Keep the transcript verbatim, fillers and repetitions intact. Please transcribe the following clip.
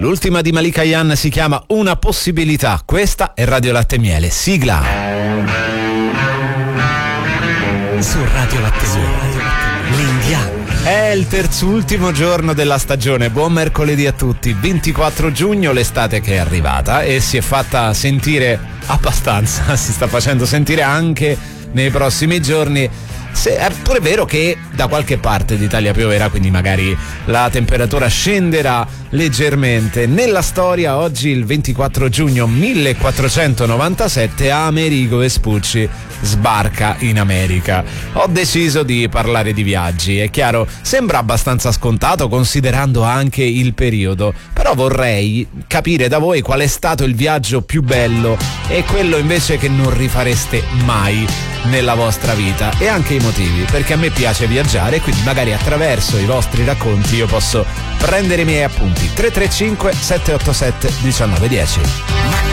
L'ultima di Malika Ayane si chiama Una possibilità. Questa è Radio Latte e Miele, sigla. Su Radio Latte e Miele, l'Indiano. È il terzultimo giorno della stagione. Buon mercoledì a tutti. ventiquattro giugno, l'estate che è arrivata e si è fatta sentire abbastanza, si sta facendo sentire anche nei prossimi giorni. Se è pure vero che da qualche parte d'Italia pioverà, quindi magari la temperatura scenderà leggermente. Nella storia, oggi il ventiquattro giugno millequattrocentonovantasette, Amerigo Vespucci sbarca in America. Ho deciso di parlare di viaggi, è chiaro, sembra abbastanza scontato considerando anche il periodo, però vorrei capire da voi qual è stato il viaggio più bello e quello invece che non rifareste mai nella vostra vita, e anche i motivi, perché a me piace viaggiare, quindi magari attraverso i vostri racconti io posso prendere i miei appunti. Tre tre cinque sette otto sette uno nove uno zero.